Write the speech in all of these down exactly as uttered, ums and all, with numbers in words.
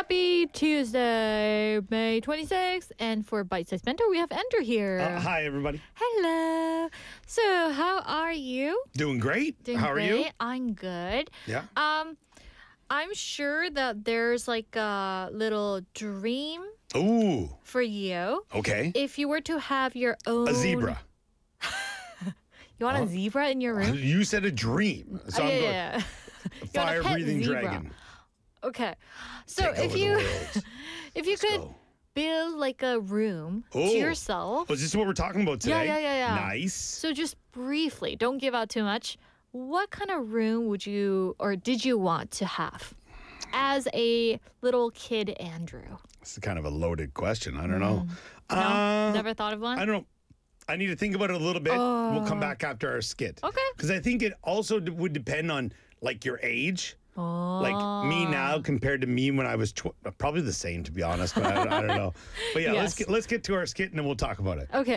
Happy Tuesday, May twenty-sixth. And for Bite Size Mentor, we have Andrew here. Uh, hi, everybody. Hello. So, how are you? Doing great. Doing How great. are you? I'm good. Yeah. Um, I'm sure that there's like a little dream Ooh. for you. Okay. If you were to have your own... A zebra. You want Huh? a zebra in your room? You said a dream. So Oh, I'm yeah, going, yeah, yeah. You want a pet fire-breathing zebra. dragon. Okay. So Take if over the you world. if you Let's could go. build like a room Oh. to yourself. Oh, is this what we're talking about Yeah, today? yeah, yeah, yeah. Nice. So just briefly, don't give out too much. What kind of room would you or did you want to have as a little kid, Andrew? This is kind of a loaded question. I don't know. No, Uh, never thought of one. I don't know. I need to think about it a little bit. We'll come Oh. back after our skit. Okay. Because I think it also d- would depend on like your age. Oh. Like me now compared to me when I was tw- probably the same, to be honest. But I, I don't know. But yeah, let's Yes. get let's get to our skit and then we'll talk about it. Okay.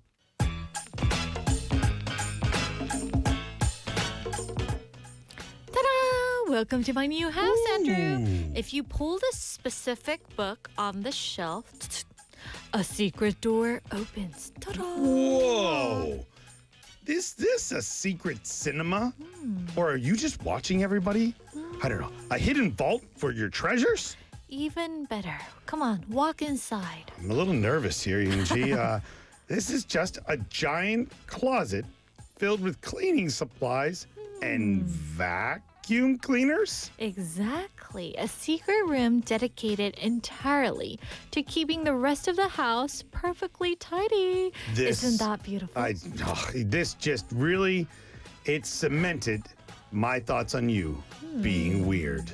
Ta-da! Welcome to my new house, Andrew. Ooh. If you pull the specific book on the shelf, a secret door opens. Ta-da! Whoa! Is this a secret cinema? Or are you just watching everybody? I don't know. A hidden vault for your treasures? Even better. Come on, walk inside. I'm a little nervous here, Yunji. uh, this is just a giant closet filled with cleaning supplies and vacuum cleaners? Exactly. A secret room dedicated entirely to keeping the rest of the house perfectly tidy. This- Isn't that beautiful? I, oh, this just really, it cemented my thoughts on you being weird.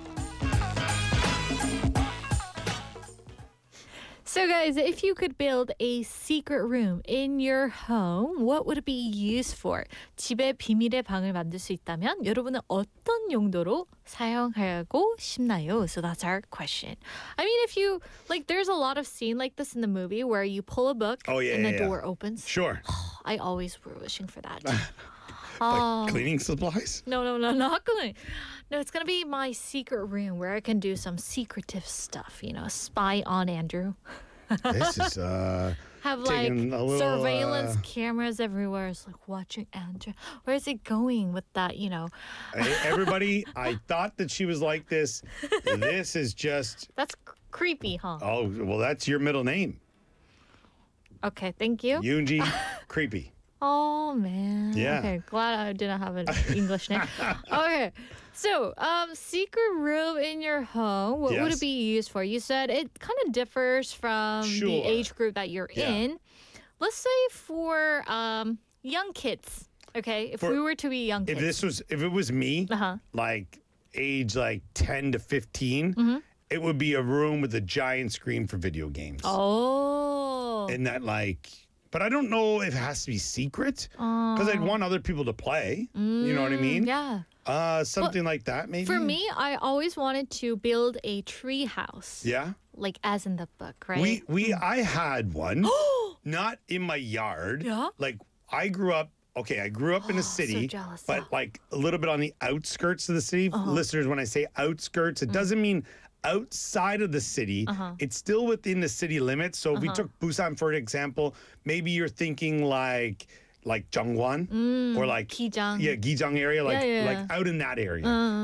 So guys, if you could build a secret room in your home, what would it be used for? 집에 비밀의 방을 만들 수 있다면 여러분은 어떤 용도로 사용하고 싶나요? So that's our question. I mean, if you, like, there's a lot of scene like this in the movie where you pull a book Oh, yeah, and yeah, the yeah. door opens. Sure. I always were wishing for that. Like Oh. cleaning supplies? No, no, no, not gonna. No, it's gonna be my secret room where I can do some secretive stuff. You know, spy on Andrew. This is, uh, Have like taking a little, surveillance uh, cameras everywhere. It's like watching Andrew. Where is it going with that? You know, Hey, everybody, I thought that she was like this. This is just, that's c- creepy, huh? oh, well, that's your middle name. Okay, thank you. Yunji, creepy. Oh man. Yeah. Okay, glad I didn't have an English name. Okay, so um, secret room in your home. What would Yes. it be used for? You said it kind of differs from the Sure. age group that you're Yeah. in. Let's say for um young kids. Okay, if For- we were to be young If kids. this was, if it was me, Uh-huh. like age like ten to fifteen, Mm-hmm. it would be a room with a giant screen for video games. Oh. And that like, but I don't know if it has to be secret because I'd want other people to play. You know what I mean? Mm, Yeah. Uh, something like that maybe. For me, I always wanted to build a tree house. Yeah. Like as in the book, right? We we I had one, not in my yard. Yeah? Like I grew up. Okay, I grew up in a So city, jealous, but yeah. like a little bit on the outskirts of the city. Uh-huh. Listeners, when I say outskirts, it Mm. doesn't mean outside of the city. Uh-huh. It's still within the city limits. So if we took Busan for an example, maybe you're thinking like like Jeongwon or like Gijang. yeah, Gijang area, like Yeah, yeah, like yeah. out in that area. Uh.